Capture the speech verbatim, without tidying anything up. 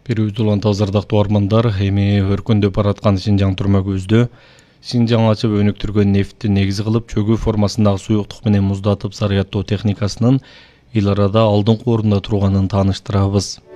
Берүүбүз улантабыз ардактуу армандар. Эми өркүндөп бараткан Синжаң түрмө көздө. Синжаң ачып өнүктүргөн нефтти негиз кылып, чөгүү формасындагы суюктук менен муздатып сарыяттоо техникасынын эл арада алдыңкы орунда турганын тааныштырабыз.